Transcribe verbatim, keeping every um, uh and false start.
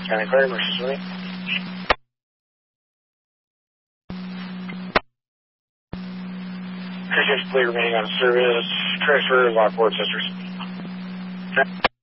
County Clear, Mercy Swing. Clear remaining on service. Transfer, lock board, sisters.